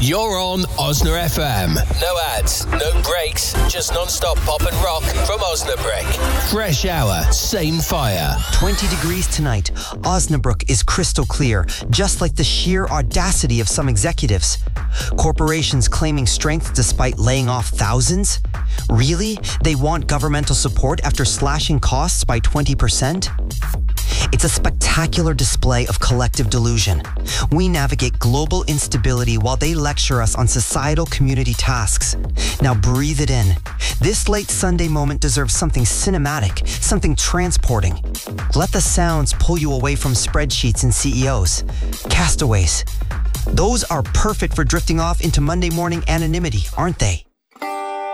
You're on Osna FM. No ads, no breaks, just non-stop pop and rock from Osnabrück. Fresh hour, same fire. 20 degrees tonight. Osnabrück is crystal clear, just like the sheer audacity of some executives. Corporations claiming strength despite laying off thousands? Really? They want governmental support after slashing costs by 20%? It's a spectacular display of collective delusion. We navigate global instability while they lecture us on societal community tasks. Now breathe it in. This late Sunday moment deserves something cinematic, something transporting. Let the sounds pull you away from spreadsheets and CEOs. Castaways. Those are perfect for drifting off into Monday morning anonymity, aren't they?